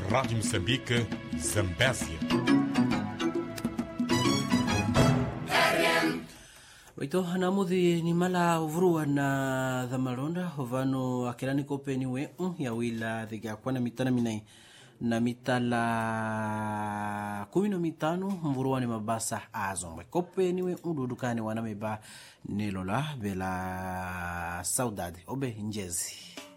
Rádio Moçambique, Zambésia. Oito hanamuthi ni mala uvurua na dhamalonda hovano akirani kopeni we ya wila dhiga kwa na mitana minai na mitala 15 mvurua ni mabasa azombwe kopeni we ududukani wanameba nilola bela saudade obe njezi.